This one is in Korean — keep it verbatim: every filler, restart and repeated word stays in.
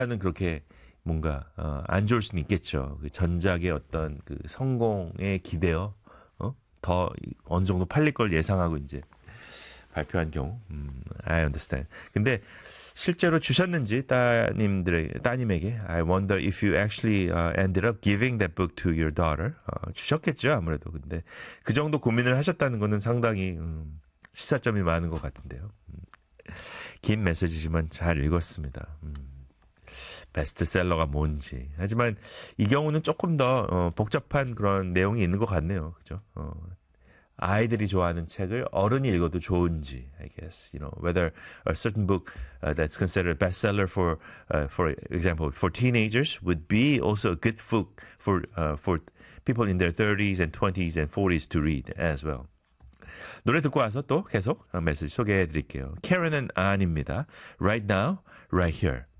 는 그렇게 뭔가 어, 안 좋을 수는 있겠죠. 그 전작의 어떤 그 성공에 기대어 어? 더 어느 정도 팔릴 걸 예상하고 이제 발표한 경우, 음, I understand. 근데 실제로 주셨는지 따님들에게 따님에게 I wonder if you actually uh, ended up giving that book to your daughter. 어, 주셨겠죠 아무래도. 근데 그 정도 고민을 하셨다는 거는 상당히 음, 시사점이 많은 것 같은데요. 음, 긴 메시지지만 잘 읽었습니다. 음, 베스트셀러가 뭔지. 하지만 이 경우는 조금 더 어, 복잡한 그런 내용이 있는 것 같네요. 그죠? 어, 아이들이 좋아하는 책을 어른이 읽어도 좋은지, I guess, you know, whether a certain book uh, that's considered a bestseller for, uh, for example, for teenagers would be also a good book for, uh, for people in their thirties and twenties and forties to read as well. 노래 듣고 와서 또 계속 메시지 소개해 드릴게요. Karen and Anne입니다. Right now, right here.